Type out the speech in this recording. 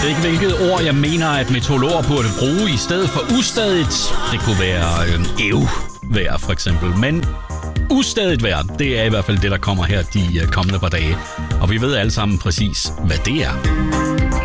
ved ikke, hvilket ord jeg mener, at meteorologer burde bruge i stedet for ustadigt. Det kunne være vejr for eksempel, men ustadigt vejr, det er i hvert fald det, der kommer her de kommende par dage. Og vi ved alle sammen præcis, hvad det er.